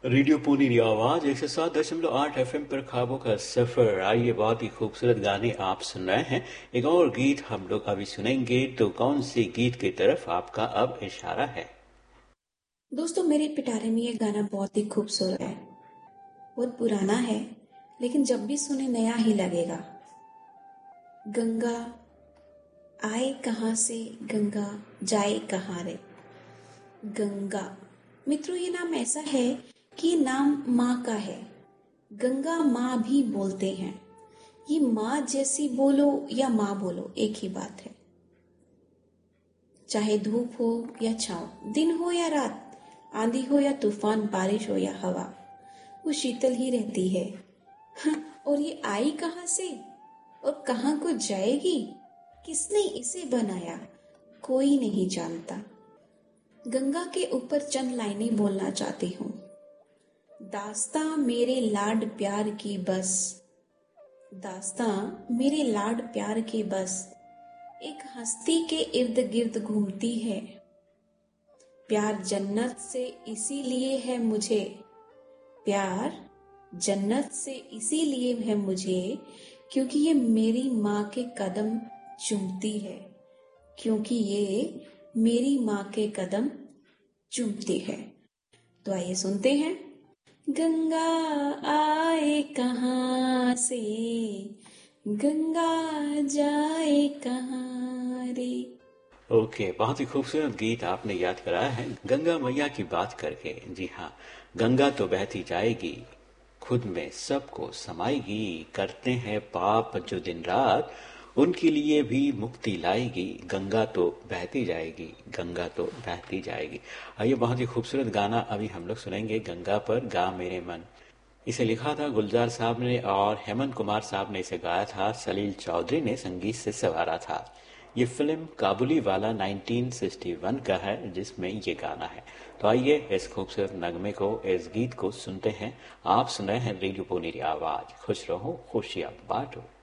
Radio पुनी आवाज 107.8 FM पर ख्वाबों का सफर। आइए, बहुत ही खूबसूरत गाने आप सुन रहे हैं। एक और गीत हम लोग अभी सुनेंगे, तो कौन से गीत की तरफ आपका अब इशारा है? दोस्तों, मेरे पिटारे में ये गाना बहुत ही खूबसूरत है। बहुत पुराना है, लेकिन जब भी सुने नया ही लगेगा। गंगा आए कहाँ से, गंगा जाए कहाँ रे। गंगा, मित्रों, ये नाम ऐसा है कि ये नाम माँ का है। गंगा माँ भी बोलते हैं। ये माँ जैसी बोलो या माँ बोलो, एक ही बात है। चाहे धूप हो या छाँव, दिन हो या रात, आंधी हो या तूफान, बारिश हो या हवा, वो शीतल ही रहती है। और ये आई कहाँ से और कहाँ को जाएगी, किसने इसे बनाया, कोई नहीं जानता। गंगा के ऊपर चंद लाइनें बोलना चाहती हूँ। दास्तां मेरे लाड प्यार की बस, दास्तां मेरे लाड प्यार की बस, एक हस्ती के इर्द गिर्द घूमती है। प्यार जन्नत से इसीलिए है मुझे, प्यार जन्नत से इसीलिए है मुझे, क्योंकि ये मेरी माँ के कदम चूमती है, क्योंकि ये मेरी माँ के कदम चूमती है। तो आइए सुनते हैं। गंगा आए कहाँ से, गंगा जाए कहाँ रे। ओके, बहुत ही खूबसूरत गीत आपने याद कराया है गंगा मैया की बात करके। जी हाँ, गंगा तो बहती जाएगी, खुद में सबको समाएगी, करते हैं पाप जो दिन रात, उनके लिए भी मुक्ति लाएगी। गंगा तो बहती जाएगी, गंगा तो बहती जाएगी। आइए, बहुत ही खूबसूरत गाना अभी हम लोग सुनेंगे, गंगा पर गा मेरे मन। इसे लिखा था गुलजार साहब ने और हेमंत कुमार साहब ने इसे गाया था, सलील चौधरी ने संगीत से संवारा था। ये फिल्म काबुली वाला 1961 का है, जिसमें ये गाना है। तो आइए, इस खूबसूरत नगमे को, इस गीत को सुनते हैं। आप सुन रहे हैं रेडियो पुनी आवाज। खुश रहो, खुशियां बांटो।